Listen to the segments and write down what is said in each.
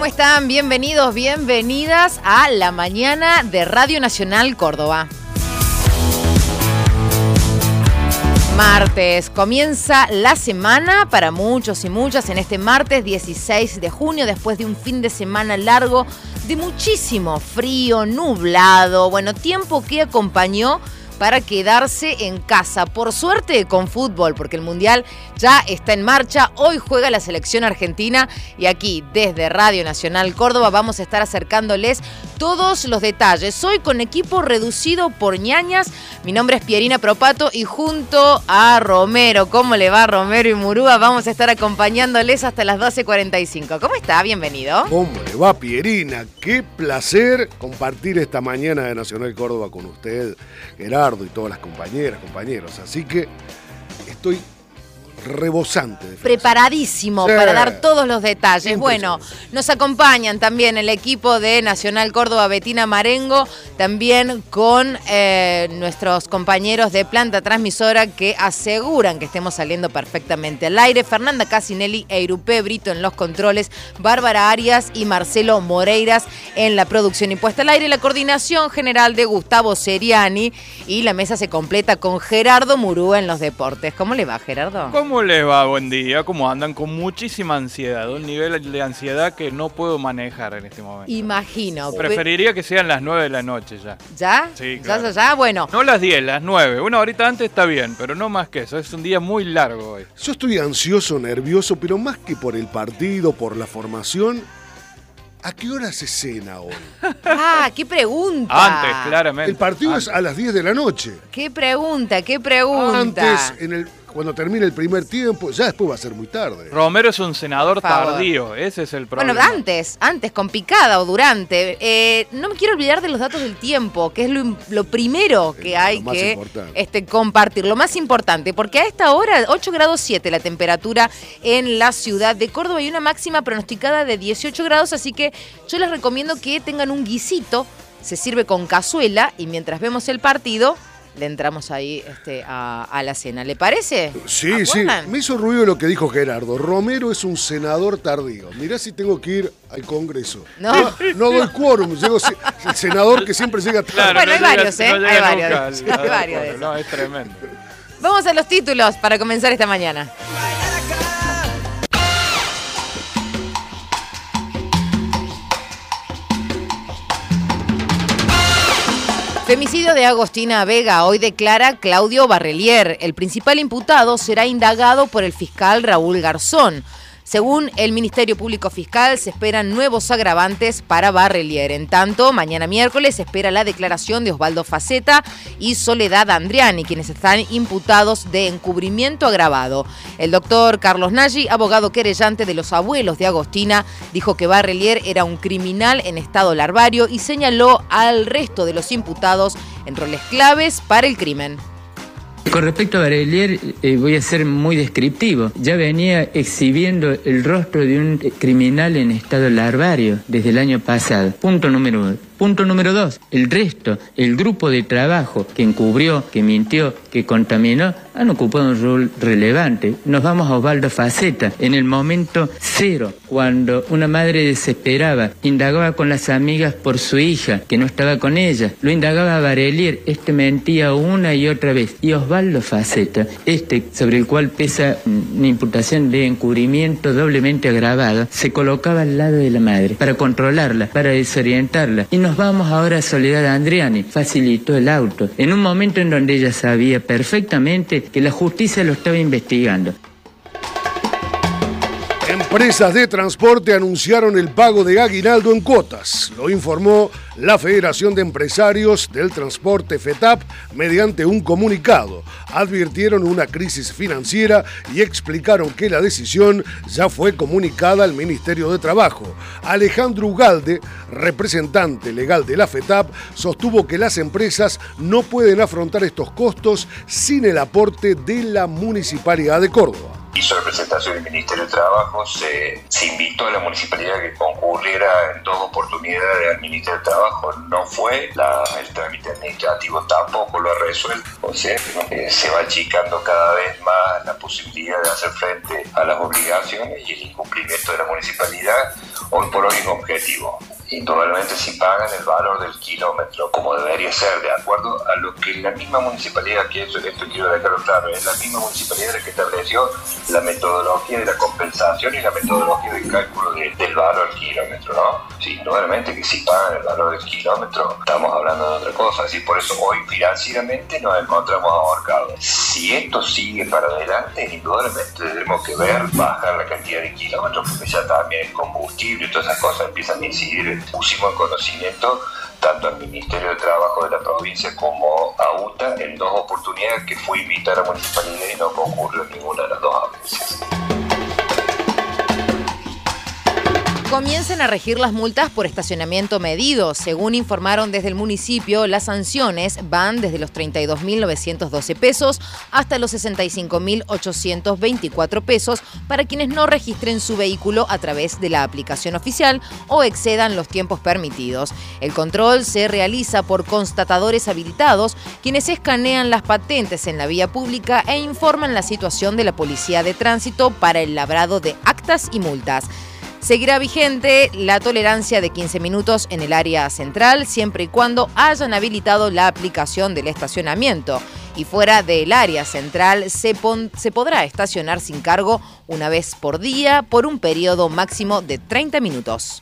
¿Cómo están? Bienvenidos, bienvenidas a la mañana de Radio Nacional Córdoba. Martes, comienza la semana para muchos y muchas en este martes 16 de junio, después de un fin de semana largo de muchísimo frío, nublado, tiempo que acompañó para quedarse en casa. Por suerte con fútbol, porque el Mundial ya está en marcha. Hoy juega la selección argentina y aquí desde Radio Nacional Córdoba vamos a estar acercándoles todos los detalles. Hoy con equipo reducido por ñañas. Mi nombre es Pierina Propato y junto a Romero, ¿cómo le va Romero y Murúa? Vamos a estar acompañándoles hasta las 12:45. ¿Cómo está? Bienvenido. ¿Cómo le va, Pierina? Qué placer compartir esta mañana de Nacional Córdoba con usted, Gerardo, y todas las compañeros. Así que estoy rebosante de preparadísimo para dar todos los detalles. Bueno, nos acompañan también el equipo de Nacional Córdoba, Betina Marengo, también con nuestros compañeros de planta transmisora que aseguran que estemos saliendo perfectamente al aire. Fernanda Casinelli e Irupé Brito en los controles, Bárbara Arias y Marcelo Moreiras en la producción y puesta al aire. La coordinación general de Gustavo Seriani y la mesa se completa con Gerardo Murúa en los deportes. ¿Cómo le va, Gerardo? ¿Cómo les va? Buen día. ¿Cómo andan? Con muchísima ansiedad. Un nivel de ansiedad que no puedo manejar en este momento. Imagino. Preferiría que sean las 9 de la noche ya. ¿Ya? Sí, claro. ¿Ya? Bueno. No las 10, las 9. Una horita antes está bien, pero no más que eso. Es un día muy largo hoy. Yo estoy ansioso, nervioso, pero más que por el partido, por la formación. ¿A qué hora se cena hoy? Ah, qué pregunta. Antes, claramente. El partido es a las 10 de la noche. Qué pregunta. Antes, cuando termine el primer tiempo, ya después va a ser muy tarde. Romero es un senador tardío, ese es el problema. Bueno, antes, con picada o durante. No me quiero olvidar de los datos del tiempo, que es lo primero que hay que compartir, lo más importante, porque a esta hora, 8 grados 7 la temperatura en la ciudad de Córdoba y una máxima pronosticada de 18 grados, así que yo les recomiendo que tengan un guisito, se sirve con cazuela y mientras vemos el partido le entramos ahí a la cena. ¿Le parece? Sí. Me hizo ruido lo que dijo Gerardo. Romero es un senador tardío. Mirá si tengo que ir al Congreso. No doy quórum. Llego el senador que siempre llega tarde. Claro, bueno, hay varios, hay varios de esos. No, es tremendo. Vamos a los títulos para comenzar esta mañana. Femicidio de Agostina Vega. Hoy declara Claudio Barrelier. El principal imputado será indagado por el fiscal Raúl Garzón. Según el Ministerio Público Fiscal, se esperan nuevos agravantes para Barrelier. En tanto, mañana miércoles se espera la declaración de Osvaldo Faceta y Soledad Andriani, quienes están imputados de encubrimiento agravado. El doctor Carlos Nagy, abogado querellante de los abuelos de Agostina, dijo que Barrelier era un criminal en estado larvario y señaló al resto de los imputados en roles claves para el crimen. Con respecto a Barrelier, voy a ser muy descriptivo. Ya venía exhibiendo el rostro de un criminal en estado larvario desde el año pasado. Punto número 1. Punto número 2, el resto, el grupo de trabajo que encubrió, que mintió, que contaminó, han ocupado un rol relevante. Nos vamos a Osvaldo Faceta. En el momento cero, cuando una madre desesperaba, indagaba con las amigas por su hija, que no estaba con ella, lo indagaba a Barrelier, mentía una y otra vez. Y Osvaldo Faceta, sobre el cual pesa una imputación de encubrimiento doblemente agravado, se colocaba al lado de la madre, para controlarla, para desorientarla. Y nos vamos ahora a Soledad Andriani. Facilitó el auto, en un momento en donde ella sabía perfectamente que la justicia lo estaba investigando. Empresas de transporte anunciaron el pago de aguinaldo en cuotas. Lo informó la Federación de Empresarios del Transporte FETAP mediante un comunicado. Advirtieron una crisis financiera y explicaron que la decisión ya fue comunicada al Ministerio de Trabajo. Alejandro Ugalde, representante legal de la FETAP, sostuvo que las empresas no pueden afrontar estos costos sin el aporte de la Municipalidad de Córdoba. Hizo representación del Ministerio de Trabajo, se invitó a la municipalidad que concurriera en 2 oportunidades al Ministerio de Trabajo, no fue, el trámite administrativo tampoco lo ha resuelto, o sea, se va achicando cada vez más la posibilidad de hacer frente a las obligaciones y el incumplimiento de la municipalidad hoy por hoy es objetivo. Indudablemente si pagan el valor del kilómetro como debería ser, de acuerdo a lo que la misma municipalidad, que esto quiero dejarlo claro, es la misma municipalidad la que estableció la metodología de la compensación y la metodología del cálculo del valor del kilómetro, ¿no? Sí, indudablemente que si pagan el valor del kilómetro estamos hablando de otra cosa, así por eso hoy financieramente nos encontramos ahorcados. Si esto sigue para adelante, indudablemente tendremos que ver bajar la cantidad de kilómetros, porque ya también el combustible y todas esas cosas empiezan a incidir. Pusimos en conocimiento tanto al Ministerio de Trabajo de la provincia como a UTA en 2 oportunidades que fue invitar a la municipalidad y no concurrió ninguna de las 2 veces. Comienzan a regir las multas por estacionamiento medido. Según informaron desde el municipio, las sanciones van desde los 32.912 pesos hasta los 65.824 pesos para quienes no registren su vehículo a través de la aplicación oficial o excedan los tiempos permitidos. El control se realiza por constatadores habilitados, quienes escanean las patentes en la vía pública e informan la situación de la Policía de Tránsito para el labrado de actas y multas. Seguirá vigente la tolerancia de 15 minutos en el área central, siempre y cuando hayan habilitado la aplicación del estacionamiento. Y fuera del área central se podrá estacionar sin cargo una vez por día por un periodo máximo de 30 minutos.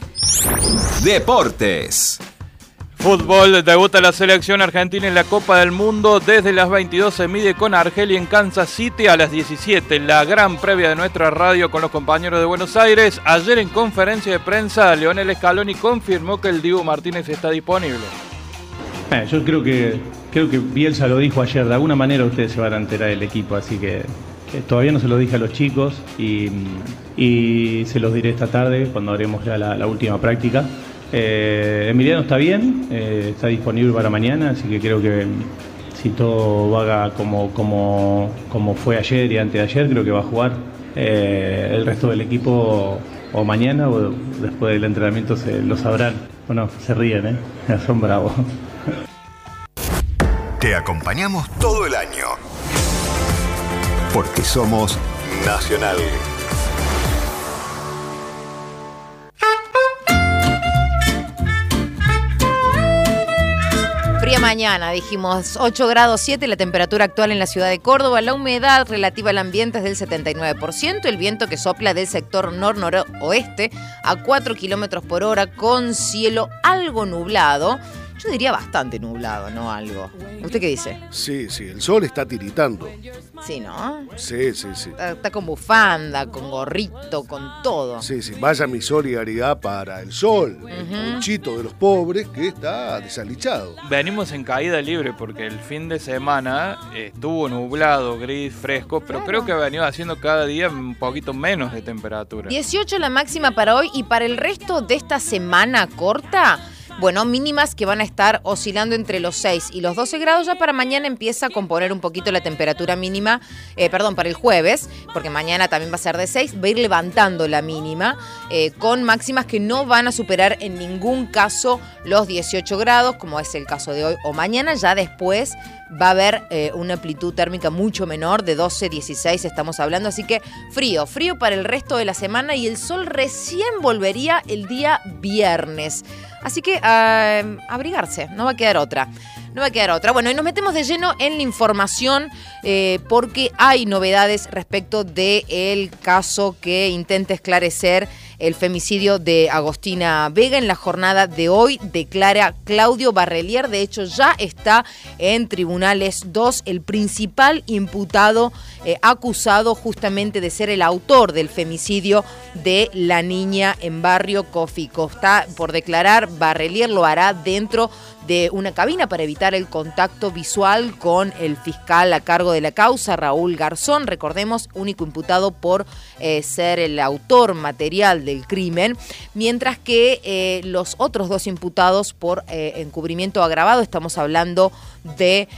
Deportes. Fútbol, debuta la selección argentina en la Copa del Mundo. Desde las 22 se mide con Argelia en Kansas City a las 17. La gran previa de nuestra radio con los compañeros de Buenos Aires. Ayer en conferencia de prensa, Lionel Scaloni confirmó que el Dibu Martínez está disponible. Yo creo que Bielsa lo dijo ayer. De alguna manera ustedes se van a enterar del equipo, así que todavía no se lo dije a los chicos y se los diré esta tarde cuando haremos ya la última práctica. Emiliano está bien, está disponible para mañana, así que creo que si todo va como fue ayer y antes de ayer, creo que va a jugar. El resto del equipo o mañana o después del entrenamiento lo sabrán. Bueno, se ríen, son bravos. Te acompañamos todo el año porque somos Nacional. Fría mañana, dijimos 8 grados 7 la temperatura actual en la ciudad de Córdoba, la humedad relativa al ambiente es del 79%, el viento que sopla del sector noroeste a 4 kilómetros por hora con cielo algo nublado. Yo diría bastante nublado, no algo. ¿Usted qué dice? Sí, el sol está tiritando. Sí, ¿no? Sí. Está con bufanda, con gorrito, con todo. Sí, vaya mi solidaridad para el sol, el ponchito de los pobres que está desalichado. Venimos en caída libre porque el fin de semana estuvo nublado, gris, fresco, pero creo que ha venido haciendo cada día un poquito menos de temperatura. 18 la máxima para hoy y para el resto de esta semana corta. Bueno, mínimas que van a estar oscilando entre los 6 y los 12 grados. Ya para mañana empieza a componer un poquito la temperatura mínima, para el jueves, porque mañana también va a ser de 6, va a ir levantando la mínima, con máximas que no van a superar en ningún caso los 18 grados, como es el caso de hoy o mañana. Ya después va a haber una amplitud térmica mucho menor, de 12, 16 estamos hablando, así que frío para el resto de la semana y el sol recién volvería el día viernes. Así que abrigarse, no va a quedar otra. Bueno, y nos metemos de lleno en la información porque hay novedades respecto del caso que intenta esclarecer el femicidio de Agostina Vega. En la jornada de hoy declara Claudio Barrelier, de hecho ya está en Tribunales 2, el principal imputado acusado justamente de ser el autor del femicidio de la niña en Barrio Cofico. Está por declarar, Barrelier lo hará dentro de una cabina para evitar el contacto visual con el fiscal a cargo de la causa, Raúl Garzón, recordemos, único imputado por ser el autor material del crimen, mientras que los otros 2 imputados por encubrimiento agravado, estamos hablando de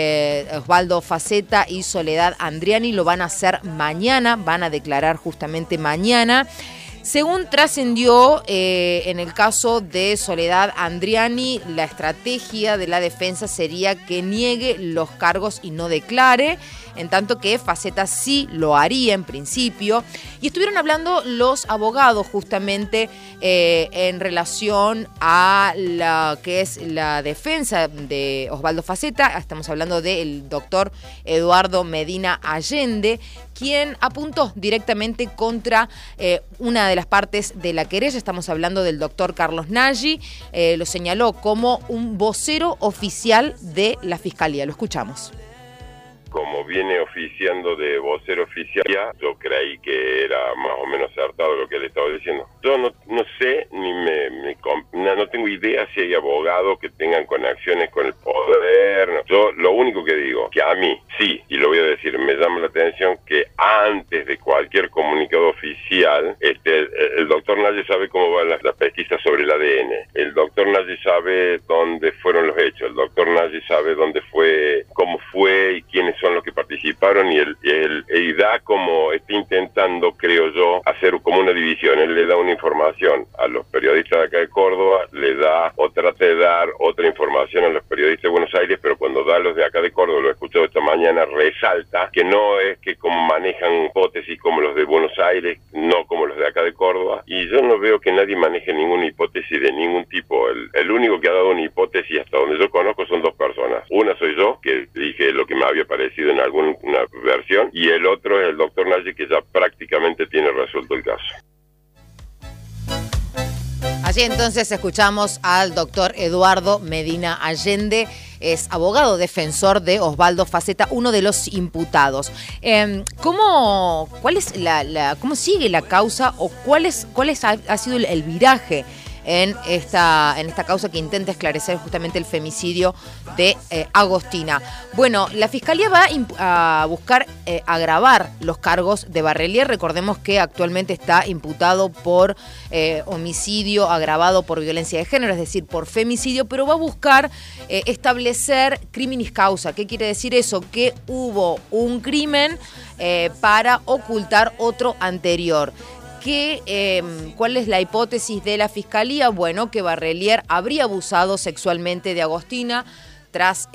Osvaldo Faceta y Soledad Andriani, lo van a hacer mañana, van a declarar justamente mañana. Según trascendió, en el caso de Soledad Andriani, la estrategia de la defensa sería que niegue los cargos y no declare, en tanto que Faceta sí lo haría en principio. Y estuvieron hablando los abogados justamente en relación a la que es la defensa de Osvaldo Faceta. Estamos hablando del doctor Eduardo Medina Allende, quien apuntó directamente contra una de las partes de la querella. Estamos hablando del doctor Carlos Nagy. Lo señaló como un vocero oficial de la Fiscalía. Lo escuchamos. Como viene oficiando de vocero oficial, yo creí que era más o menos acertado lo que le estaba diciendo. Yo no sé, ni no tengo idea si hay abogados que tengan conexiones con el poder. No. Yo lo único que digo, que a mí, sí, y lo voy a decir, me llama la atención que antes de cualquier comunicado oficial, el doctor Nagy sabe cómo van las pesquisas sobre el ADN. El doctor Nagy sabe dónde fueron los hechos. El doctor Nagy sabe dónde fue, cómo fue y quiénes son los que participaron, y él da como, está intentando, creo yo, hacer como una división. Él le da una información a los periodistas de acá de Córdoba, le da o trata de dar otra información a los periodistas de Buenos Aires, pero cuando da a los de acá de Córdoba, lo he escuchado esta mañana, resalta que no es que como manejan hipótesis como los de Buenos Aires, no como los de acá de Córdoba, y yo no veo que nadie maneje ninguna hipótesis de ningún tipo. El único que ha dado una hipótesis hasta donde yo conozco son dos personas. Una soy yo, que dije lo que me había parecido en alguna versión, y el otro es el doctor Nagy, que ya prácticamente tiene resuelto el caso. Allí entonces escuchamos al doctor Eduardo Medina Allende, es abogado defensor de Osvaldo Faceta, uno de los imputados. ¿Cómo sigue la causa o cuál ha sido el viraje en esta causa que intenta esclarecer justamente el femicidio de Agostina? Bueno, la Fiscalía va a buscar agravar los cargos de Barrelier. Recordemos que actualmente está imputado por homicidio agravado por violencia de género, es decir, por femicidio, pero va a buscar establecer criminis causa. ¿Qué quiere decir eso? Que hubo un crimen para ocultar otro anterior. ¿Cuál es la hipótesis de la Fiscalía? Bueno, que Barrelier habría abusado sexualmente de Agostina. Tras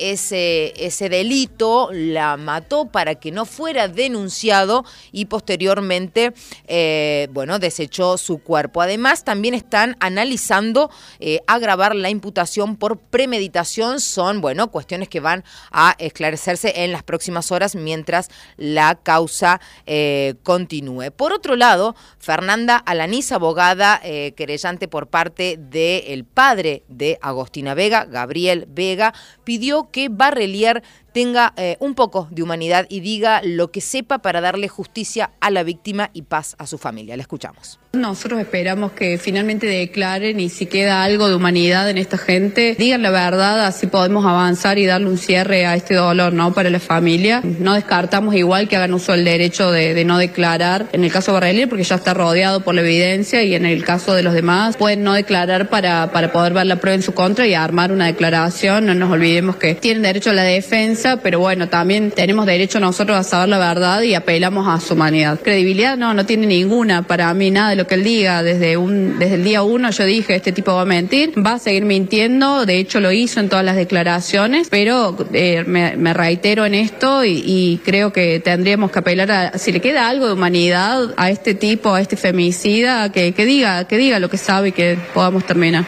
ese delito, la mató para que no fuera denunciado y posteriormente, desechó su cuerpo. Además, también están analizando agravar la imputación por premeditación. Son, cuestiones que van a esclarecerse en las próximas horas mientras la causa continúe. Por otro lado, Fernanda Alanís, abogada querellante por parte del padre de Agostina Vega, Gabriel Vega, pidió que Barrelier tenga un poco de humanidad y diga lo que sepa para darle justicia a la víctima y paz a su familia. La escuchamos. Nosotros esperamos que finalmente declaren, y si queda algo de humanidad en esta gente, digan la verdad, así podemos avanzar y darle un cierre a este dolor, ¿no?, para la familia. No descartamos igual que hagan uso del derecho de no declarar en el caso de Barrelier, porque ya está rodeado por la evidencia, y en el caso de los demás pueden no declarar para poder ver la prueba en su contra y armar una declaración. No nos olvidemos que tienen derecho a la defensa, pero también tenemos derecho nosotros a saber la verdad y apelamos a su humanidad. Credibilidad no tiene ninguna, para mí nada de lo que él diga. Desde el día 1 yo dije, este tipo va a mentir, va a seguir mintiendo, de hecho lo hizo en todas las declaraciones, pero me reitero en esto y creo que tendríamos que apelar si le queda algo de humanidad a este tipo, a este femicida, que diga lo que sabe y que podamos terminar.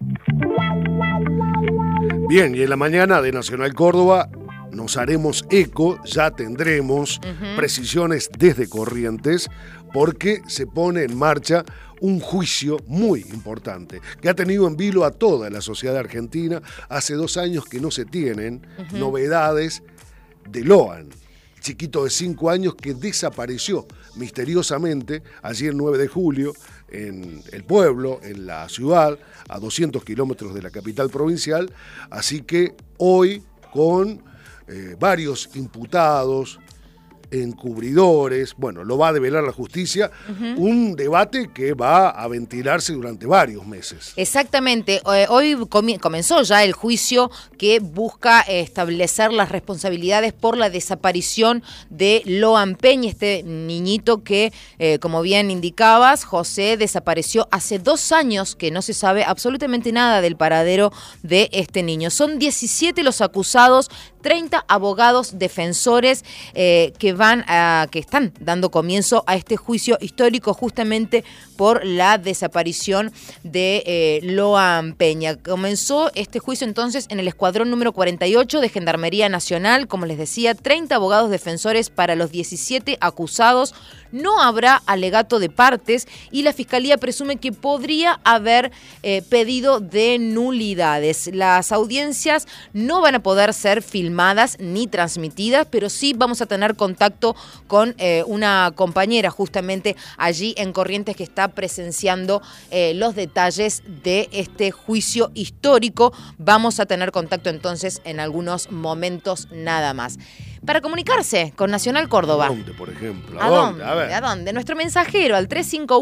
Bien, y en la mañana de Nacional Córdoba nos haremos eco, ya tendremos precisiones desde Corrientes, porque se pone en marcha un juicio muy importante que ha tenido en vilo a toda la sociedad argentina. Hace 2 años que no se tienen novedades de Loan, chiquito de 5 años que desapareció misteriosamente allí el 9 de julio en el pueblo, en la ciudad, a 200 kilómetros de la capital provincial. Así que hoy, con varios imputados, encubridores, bueno, lo va a develar la justicia, un debate que va a ventilarse durante varios meses. Exactamente, hoy comenzó ya el juicio que busca establecer las responsabilidades por la desaparición de Loan Peña, este niñito que, como bien indicabas, José, desapareció hace 2 años, que no se sabe absolutamente nada del paradero de este niño. Son 17 los acusados, 30 abogados defensores que están dando comienzo a este juicio histórico justamente por la desaparición de Loan Peña. Comenzó este juicio entonces en el escuadrón número 48 de Gendarmería Nacional, como les decía, 30 abogados defensores para los 17 acusados. No habrá alegato de partes y la Fiscalía presume que podría haber pedido de nulidades. Las audiencias no van a poder ser filmadas ni transmitidas, pero sí vamos a tener contacto con una compañera justamente allí en Corrientes que está presenciando los detalles de este juicio histórico. Vamos a tener contacto entonces en algunos momentos nada más. Para comunicarse con Nacional Córdoba. ¿A dónde, por ejemplo? ¿A dónde? A ver. ¿A dónde? Nuestro mensajero al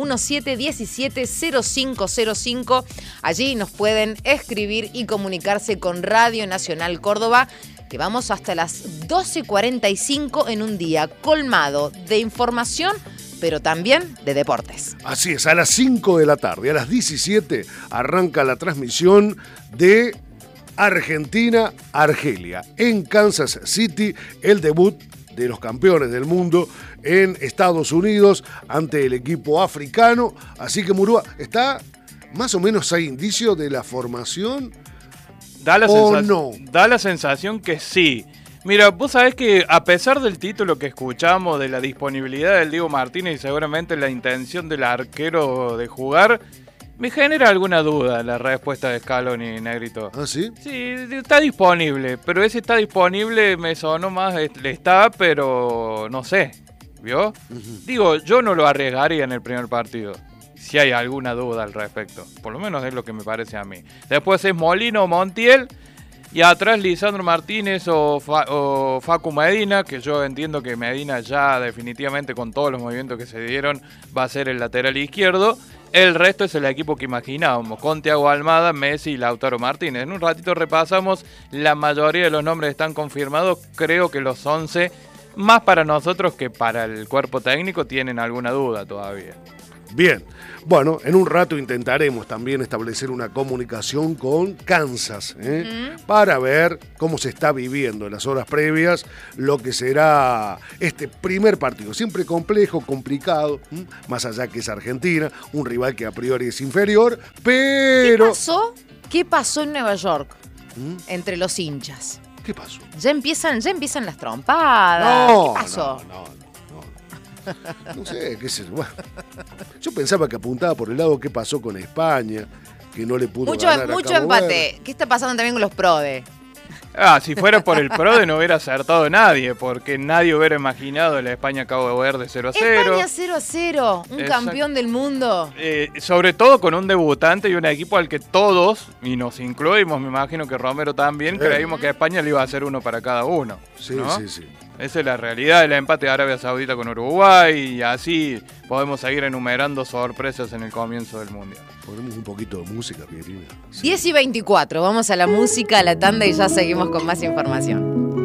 3517-170505. Allí nos pueden escribir y comunicarse con Radio Nacional Córdoba, que vamos hasta las 12:45 en un día colmado de información, pero también de deportes. Así es, a las 5 de la tarde, a las 17 arranca la transmisión de Argentina-Argelia. En Kansas City, el debut de los campeones del mundo en Estados Unidos ante el equipo africano. Así que Murúa, ¿está más o menos hay indicio de la formación o no? Da la sensación que sí. Mira, vos sabés que a pesar del título que escuchamos, de la disponibilidad del Diego Martínez y seguramente la intención del arquero de jugar, me genera alguna duda la respuesta de Scaloni, Negrito. ¿Ah, sí? Sí, está disponible, pero ese está disponible me sonó más, está, pero no sé, ¿vio? Digo, yo no lo arriesgaría en el primer partido, si hay alguna duda al respecto. Por lo menos es lo que me parece a mí. Después es Molino o Montiel, y atrás Lisandro Martínez o Facu Medina, que yo entiendo que Medina ya definitivamente con todos los movimientos que se dieron va a ser el lateral izquierdo. El resto es el equipo que imaginábamos, con Thiago Almada, Messi y Lautaro Martínez. En un ratito repasamos, la mayoría de los nombres están confirmados, creo que los 11, más para nosotros que para el cuerpo técnico, tienen alguna duda todavía. Bien, bueno, en un rato intentaremos también establecer una comunicación con Kansas, para ver cómo se está viviendo en las horas previas lo que será este primer partido. Siempre complejo, complicado, más allá que es Argentina, un rival que a priori es inferior, pero... ¿Qué pasó en Nueva York entre los hinchas? ¿Qué pasó? Ya empiezan las trompadas. No, ¿qué pasó? No sé, qué sé yo. Bueno, yo pensaba que apuntaba por el lado qué pasó con España, que no le pudo ganar a mucho Cabo empate. Verde. ¿Qué está pasando también con los PRODE? Si fuera por el PRODE no hubiera acertado nadie, porque nadie hubiera imaginado la España-Cabo Verde 0-0. España 0-0, un campeón del mundo. Sobre todo con un debutante y un equipo al que todos, y nos incluimos, me imagino que Romero también, creímos que España le iba a hacer uno para cada uno. Sí, ¿no? sí. Esa es la realidad del empate de Arabia Saudita con Uruguay, y así podemos seguir enumerando sorpresas en el comienzo del Mundial. Ponemos un poquito de música, Pierina. 10:24, vamos a la música, a la tanda y ya seguimos con más información.